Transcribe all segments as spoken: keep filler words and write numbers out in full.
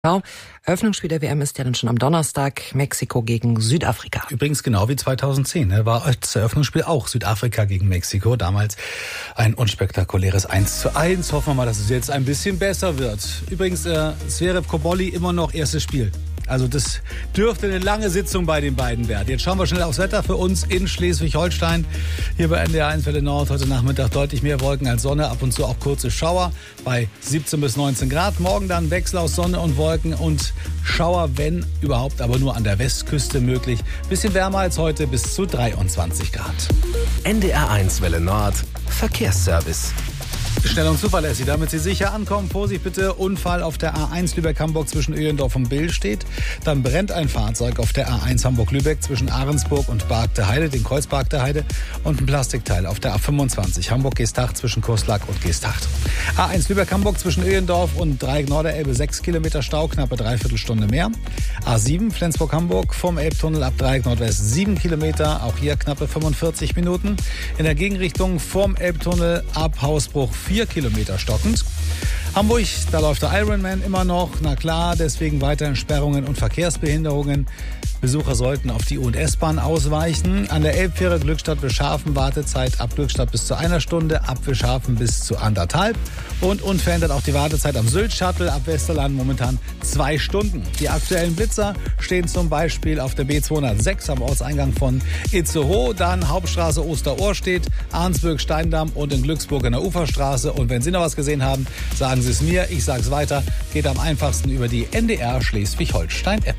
Eröffnungsspiel der W M ist ja dann schon am Donnerstag, Mexiko gegen Südafrika. Übrigens genau wie zweitausendzehn, ne, war das Eröffnungsspiel auch Südafrika gegen Mexiko. Damals ein unspektakuläres eins zu eins. Hoffen wir mal, dass es jetzt ein bisschen besser wird. Übrigens, äh, Zverev Koboli immer noch erstes Spiel. Also das dürfte eine lange Sitzung bei den beiden werden. Jetzt schauen wir schnell aufs Wetter für uns in Schleswig-Holstein. Hier bei N D R eins Welle Nord heute Nachmittag deutlich mehr Wolken als Sonne, ab und zu auch kurze Schauer bei siebzehn bis neunzehn Grad. Morgen dann Wechsel aus Sonne und Wolken und Schauer, wenn überhaupt, aber nur an der Westküste möglich. Bisschen wärmer als heute, bis zu dreiundzwanzig Grad. N D R eins Welle Nord Verkehrsservice. Schnell und zuverlässig, damit Sie sicher ankommen. Vorsicht bitte, Unfall auf der A eins Lübeck-Hamburg zwischen Öhlendorf und Billstedt. Dann brennt ein Fahrzeug auf der A eins Hamburg-Lübeck zwischen Ahrensburg und Bargteheide, den Kreuz Bargteheide. Und ein Plastikteil auf der A fünfundzwanzig Hamburg-Geesthacht zwischen Kurslack und Geesthacht. A eins Lübeck-Hamburg zwischen Öhlendorf und Dreieck Norderelbe, sechs Kilometer Stau, knappe Dreiviertelstunde mehr. A sieben Flensburg-Hamburg vom Elbtunnel ab Dreieck Nordwest, sieben Kilometer, auch hier knappe fünfundvierzig Minuten. In der Gegenrichtung vom Elbtunnel ab Hausbruch vier Kilometer stockend. Hamburg, da läuft der Ironman immer noch. Na klar, deswegen weiterhin Sperrungen und Verkehrsbehinderungen. Besucher sollten auf die U- und S-Bahn ausweichen. An der Elbfähre Glückstadt Wilschafen Wartezeit ab Glückstadt bis zu einer Stunde, ab Wilschafen bis zu anderthalb. Und unverändert auch die Wartezeit am Sylt-Shuttle ab Westerland momentan zwei Stunden. Die aktuellen Blitzer stehen zum Beispiel auf der B zweihundertsechs am Ortseingang von Itzehoe, dann Hauptstraße Osterohrstedt, Arnsburg, Steindamm und in Glücksburg in der Uferstraße. Und wenn Sie noch was gesehen haben, sagen Sie es mir, ich sage es weiter. Geht am einfachsten über die N D R Schleswig-Holstein-App.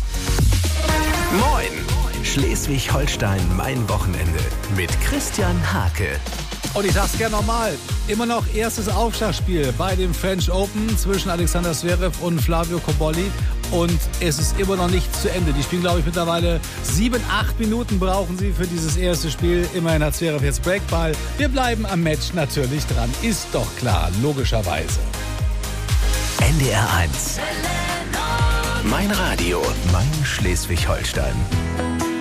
Moin! Schleswig-Holstein, mein Wochenende mit Christian Hake. Und ich sag's gerne nochmal, immer noch erstes Aufschlagspiel bei dem French Open zwischen Alexander Zverev und Flavio Koboli. Und es ist immer noch nicht zu Ende. Die spielen, glaube ich, mittlerweile sieben, acht Minuten brauchen sie für dieses erste Spiel. Immerhin hat Zverev jetzt Breakball. Wir bleiben am Match natürlich dran. Ist doch klar, logischerweise. N D R eins. Mein Radio, mein Schleswig-Holstein.